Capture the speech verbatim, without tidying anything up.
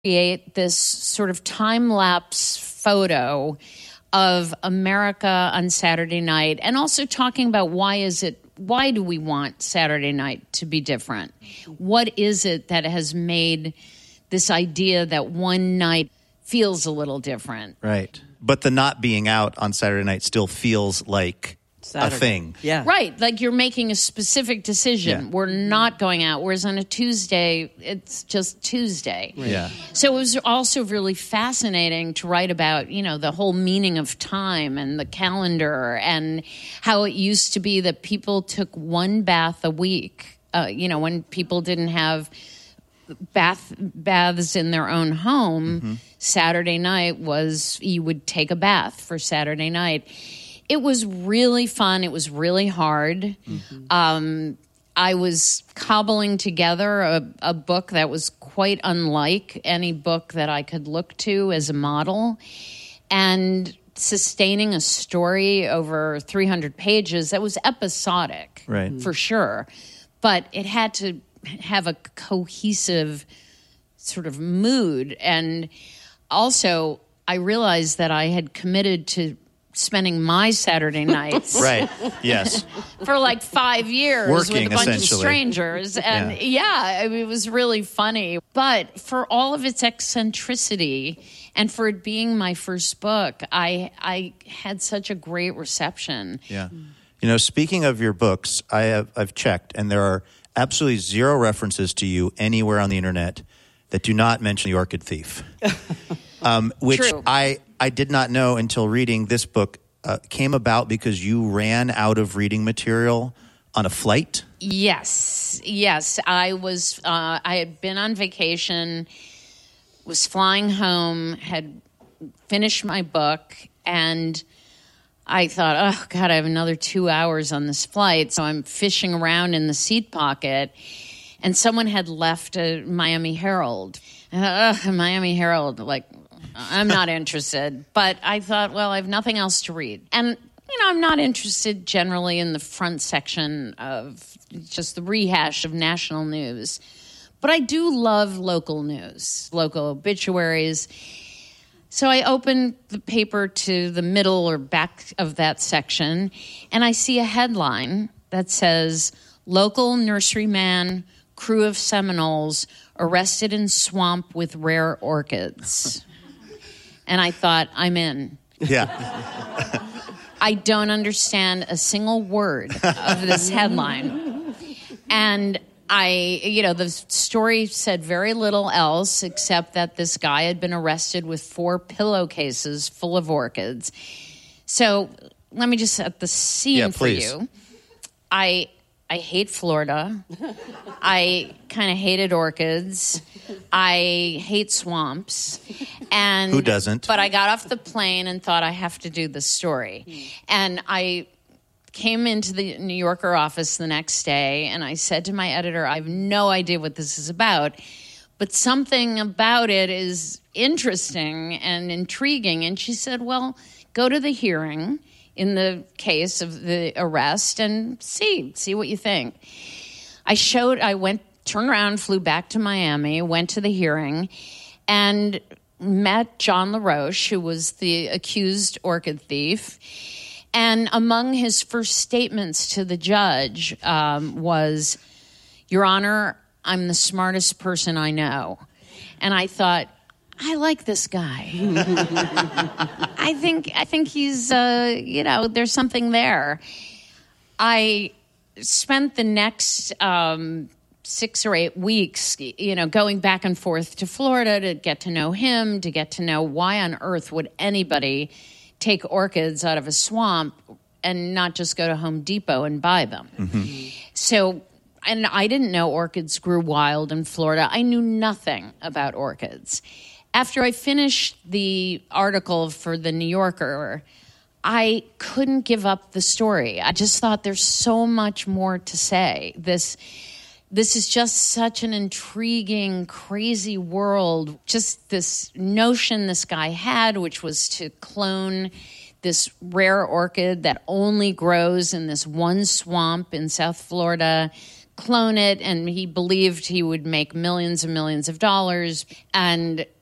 create this sort of time-lapse photo of America on Saturday night, and also talking about why is it, why do we want Saturday night to be different? What is it that has made this idea that one night feels a little different? Right. But the not being out on Saturday night still feels like Saturday. a thing. Yeah. Right. Like you're making a specific decision. Yeah. We're not going out. Whereas on a Tuesday, it's just Tuesday. Right. Yeah. So it was also really fascinating to write about, you know, the whole meaning of time and the calendar and how it used to be that people took one bath a week. Uh, you know, when people didn't have bath baths in their own home, mm-hmm. Saturday night was, you would take a bath for Saturday night. It was really fun. It was really hard. Mm-hmm. Um, I was cobbling together a, a book that was quite unlike any book that I could look to as a model. And sustaining a story over three hundred pages that was episodic, right. for sure. But it had to have a cohesive sort of mood. And also, I realized that I had committed to spending my Saturday nights right yes for like five years working with a bunch of essentially. strangers, and yeah, yeah I mean, it was really funny. But for all of its eccentricity and for it being my first book, I I had such a great reception. Yeah, you know, speaking of your books, I have I've checked, and there are absolutely zero references to you anywhere on the internet that do not mention The Orchid Thief. Um, which True. I, I did not know until reading this book uh, came about because you ran out of reading material on a flight? Yes, yes. I was. Uh, I had been on vacation, was flying home, had finished my book, and I thought, oh, God, I have another two hours on this flight. So I'm fishing around in the seat pocket, and someone had left a Miami Herald. And I thought, oh, Miami Herald, like, I'm not interested. But I thought, well, I have nothing else to read. And, you know, I'm not interested generally in the front section of just the rehash of national news. But I do love local news, local obituaries. So I opened the paper to the middle or back of that section, and I see a headline that says, local nurseryman, crew of Seminoles, arrested in swamp with rare orchids. And I thought, I'm in. Yeah. I don't understand a single word of this headline. And I, you know, the story said very little else except that this guy had been arrested with four pillowcases full of orchids. So let me just set the scene yeah, for please. you. I I hate Florida. I kind of hated orchids. I hate swamps. And who doesn't? But I got off the plane and thought I have to do this story. And I came into the New Yorker office the next day, and I said to my editor, I have no idea what this is about, but something about it is interesting and intriguing. And she said, well, go to the hearing in the case of the arrest and see, see what you think. I showed, I went, turned around, flew back to Miami, went to the hearing, and met John LaRoche, who was the accused orchid thief. And among his first statements to the judge um, was, Your Honor, I'm the smartest person I know. And I thought, I like this guy. I think I think he's, uh, you know, there's something there. I spent the next um, six or eight weeks, you know, going back and forth to Florida to get to know him, to get to know why on earth would anybody take orchids out of a swamp and not just go to Home Depot and buy them. Mm-hmm. So, and I didn't know orchids grew wild in Florida. I knew nothing about orchids. After I finished the article for the New Yorker, I couldn't give up the story. I just thought there's so much more to say. This This is just such an intriguing, crazy world. Just this notion this guy had, which was to clone this rare orchid that only grows in this one swamp in South Florida clone it, and he believed he would make millions and millions of dollars. And